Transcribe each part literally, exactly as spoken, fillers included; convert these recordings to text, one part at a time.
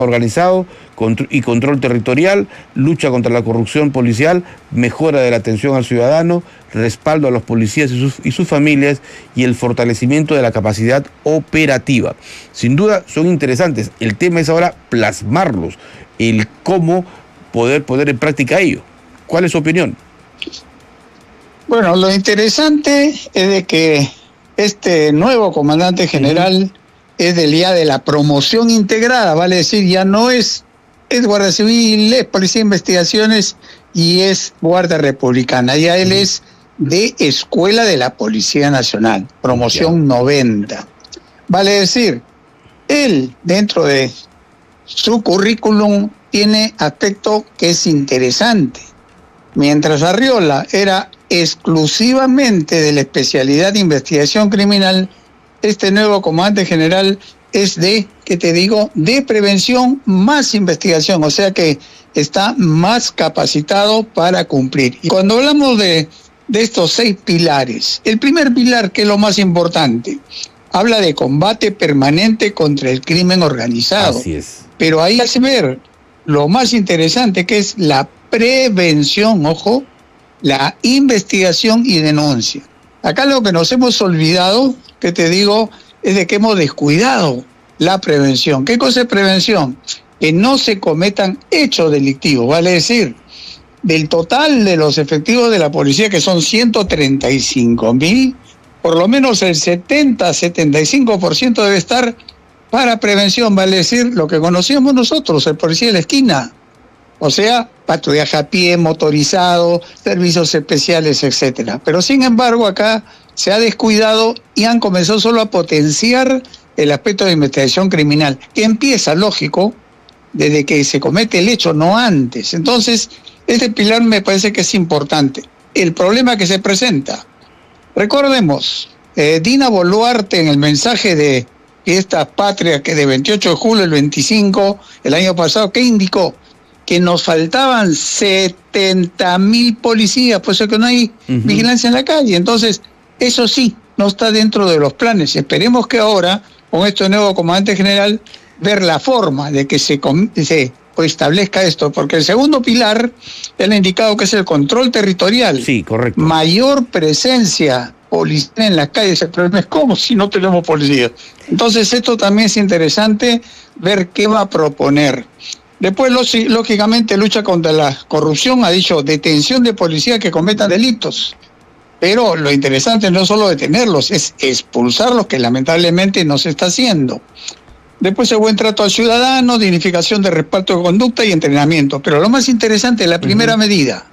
organizado y control territorial, lucha contra la corrupción policial, mejora de la atención al ciudadano, respaldo a los policías y sus, y sus familias y el fortalecimiento de la capacidad operativa. Sin duda son interesantes. El tema es ahora plasmarlos, el cómo poder poner en práctica ello. ¿Cuál es su opinión? Bueno, lo interesante es de que este nuevo comandante general uh-huh. es del día de la promoción integrada, vale decir, ya no es, es Guardia Civil, es Policía de Investigaciones y es Guardia Republicana, ya él uh-huh. es de Escuela de la Policía Nacional, promoción yeah. noventa. Vale decir, él dentro de su currículum tiene aspecto que es interesante. Mientras Arriola era exclusivamente de la especialidad de investigación criminal, este nuevo comandante general es de, ¿qué te digo?, de prevención más investigación, o sea que está más capacitado para cumplir. Y cuando hablamos de, de estos seis pilares, el primer pilar, que es lo más importante, habla de combate permanente contra el crimen organizado. Así es. Pero ahí hace ver lo más interesante, que es la prevención, ojo, la investigación y denuncia. Acá lo que nos hemos olvidado, que te digo, es de que hemos descuidado la prevención. ¿Qué cosa es prevención? Que no se cometan hechos delictivos, vale decir, del total de los efectivos de la policía, que son ciento treinta y cinco mil, por lo menos el setenta a setenta y cinco por ciento debe estar para prevención, vale decir, lo que conocíamos nosotros, el policía de la esquina. O sea, patrullaje a pie, motorizado, servicios especiales, etcétera. Pero sin embargo, acá se ha descuidado y han comenzado solo a potenciar el aspecto de investigación criminal, que empieza, lógico, desde que se comete el hecho, no antes. Entonces, este pilar me parece que es importante. El problema que se presenta, recordemos, eh, Dina Boluarte en el mensaje de esta patria que de veintiocho de julio del veinticinco, el año pasado, ¿qué indicó? Que nos faltaban setenta mil policías, pues es que no hay uh-huh. vigilancia en la calle. Entonces, eso sí, no está dentro de los planes. Esperemos que ahora, con este nuevo comandante general, ver la forma de que se, se pues, establezca esto, porque el segundo pilar, él ha indicado que es el control territorial. Sí, correcto. Mayor presencia policial en las calles. El problema es cómo si no tenemos policías. Entonces, esto también es interesante ver qué va a proponer. Después, lógicamente, lucha contra la corrupción, ha dicho detención de policías que cometan delitos. Pero lo interesante no es solo detenerlos, es expulsarlos, que lamentablemente no se está haciendo. Después, el buen trato al ciudadano, dignificación de reparto de conducta y entrenamiento. Pero lo más interesante es la primera uh-huh. medida.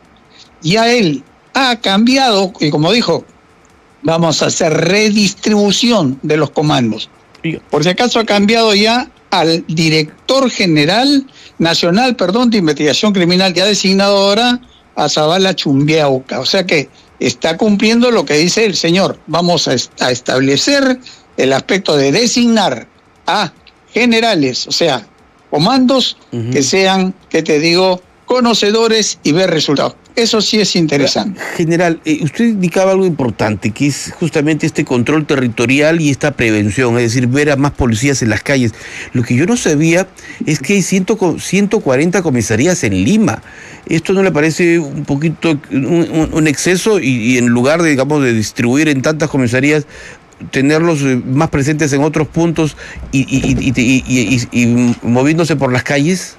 Ya él ha cambiado, y como dijo, vamos a hacer redistribución de los comandos. Por si acaso ha cambiado ya al director general nacional, perdón, de investigación criminal, que ha designado ahora a Zabala Chumbiauca. O sea que está cumpliendo lo que dice el señor. Vamos a, est- a establecer el aspecto de designar a generales, o sea, comandos uh-huh. que sean, que te digo, conocedores y ver resultados. Eso sí es interesante. General, eh, usted indicaba algo importante, que es justamente este control territorial y esta prevención, es decir, ver a más policías en las calles. Lo que yo no sabía es que hay ciento cuarenta comisarías en Lima. ¿Esto no le parece un poquito un, un exceso? Y, y en lugar de, digamos, de distribuir en tantas comisarías, tenerlos más presentes en otros puntos y, y, y, y, y, y, y moviéndose por las calles.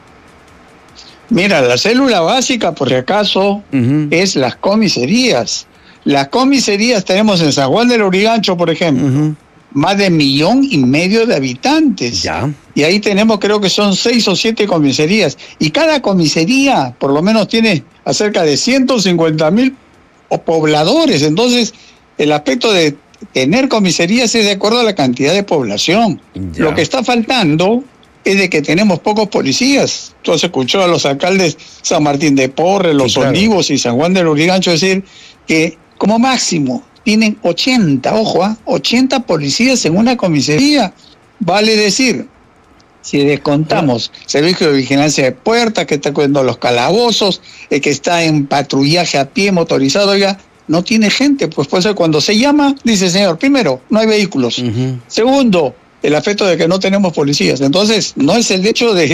Mira, la célula básica, por si acaso, uh-huh. es las comisarías. Las comisarías tenemos en San Juan del Lurigancho, por ejemplo, uh-huh. más de millón y medio de habitantes. Ya. Y ahí tenemos, creo que son seis o siete comisarías. Y cada comisaría, por lo menos, tiene acerca de ciento cincuenta mil pobladores. Entonces, el aspecto de tener comisarías es de acuerdo a la cantidad de población. Ya. Lo que está faltando es de que tenemos pocos policías. Tú has escuchado a los alcaldes San Martín de Porres, Los sí, claro. Olivos y San Juan del Lurigancho decir que como máximo tienen ochenta, ojo, ¿eh? ochenta policías en una comisaría. Vale decir, si descontamos ¿Eh? servicio de vigilancia de puertas, que está cuidando los calabozos, el que está en patrullaje a pie motorizado, oiga, no tiene gente, pues por eso cuando se llama, dice, señor, primero, no hay vehículos. Uh-huh. Segundo, el afecto de que no tenemos policías. Entonces, no es el hecho de